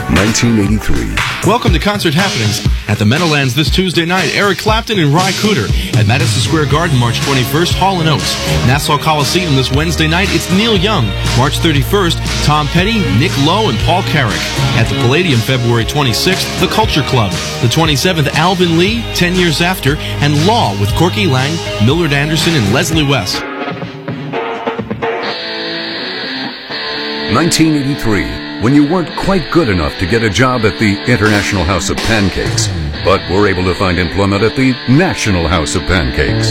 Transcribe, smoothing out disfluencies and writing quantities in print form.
1983. Welcome to Concert Happenings at the Meadowlands this Tuesday night. Eric Clapton and Ry Cooder. At Madison Square Garden, March 21st, Hall & Oates. Nassau Coliseum this Wednesday night, it's Neil Young. March 31st, Tom Petty, Nick Lowe, and Paul Carrick. At the Palladium, February 26th, The Culture Club. The 27th, Alvin Lee, 10 Years After, and Law with Corky Lang, Millard Anderson, and Leslie West. 1983, when you weren't quite good enough to get a job at the International House of Pancakes, but were able to find employment at the National House of Pancakes.